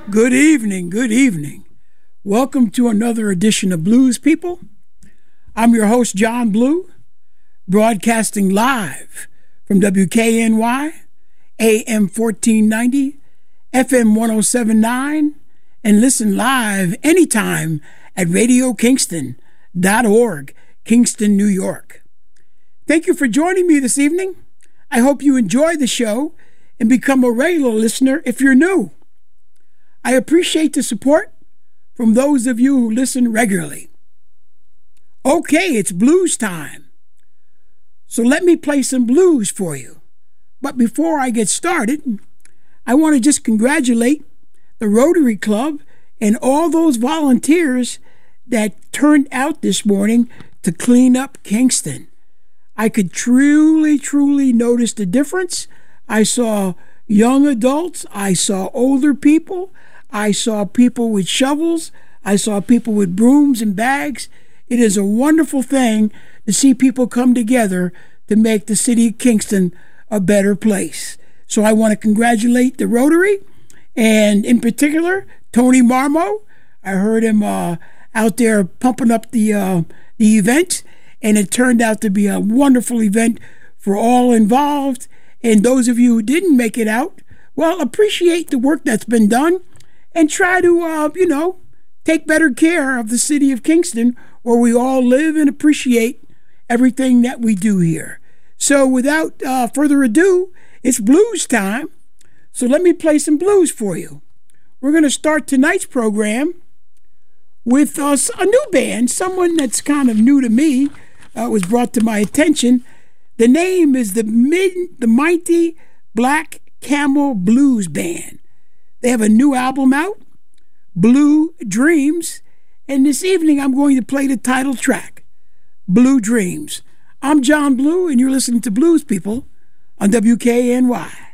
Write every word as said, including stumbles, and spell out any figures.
Good evening, good evening. Welcome to another edition of Blues People. I'm your host, John Blue, broadcasting live from W K N Y, A M fourteen ninety, F M ten seventy-nine, and listen live anytime at radio kingston dot org, Kingston, New York. Thank you for joining me this evening. I hope you enjoy the show and become a regular listener if you're new. I appreciate the support from those of you who listen regularly. Okay, it's blues time. So let me play some blues for you. But before I get started, I want to just congratulate the Rotary Club and all those volunteers that turned out this morning to clean up Kingston. I could truly, truly notice the difference. I saw young adults, I saw older people, I saw people with shovels, I saw people with brooms and bags. It is a wonderful thing to see people come together to make the city of Kingston a better place. So I want to congratulate the Rotary, and in particular, Tony Marmo. I heard him uh, out there pumping up the, uh, the event, and it turned out to be a wonderful event for all involved. And those of you who didn't make it out, well, appreciate the work that's been done and try to, uh, you know, take better care of the city of Kingston, where we all live, and appreciate everything that we do here. So without uh, further ado, it's blues time. So let me play some blues for you. We're going to start tonight's program with uh, a new band, someone that's kind of new to me, uh, was brought to my attention. The name is the Mid, the Mighty Black Camel Blues Band. They have a new album out, Blue Dreams, and this evening I'm going to play the title track, Blue Dreams. I'm John Blue, and you're listening to Blues People on W K N Y.